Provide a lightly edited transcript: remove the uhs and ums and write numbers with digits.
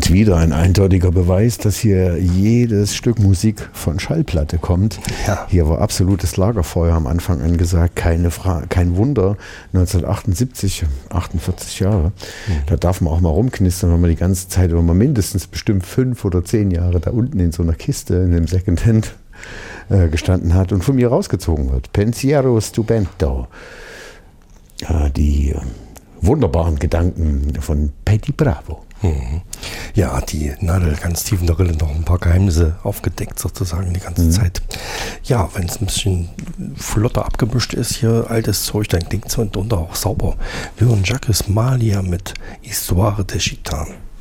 Und wieder ein eindeutiger Beweis, dass hier jedes Stück Musik von Schallplatte kommt. Ja. Hier war absolutes Lagerfeuer am Anfang angesagt, kein Wunder. 1978, 48 Jahre, da darf man auch mal rumknistern, wenn man die ganze Zeit, wenn man mindestens bestimmt 5 oder 10 Jahre da unten in so einer Kiste, in einem Secondhand gestanden hat und von mir rausgezogen wird. Pensiero stupendo. Die wunderbaren Gedanken von Petty Bravo. Ja, die Nadel ganz tief in der Rille, noch ein paar Geheimnisse aufgedeckt sozusagen die ganze Zeit. Ja, wenn es ein bisschen flotter abgemischt ist, hier altes Zeug, dann klingt es mitunter auch sauber. Wir hören Jacques Malia mit Histoire de Gitane.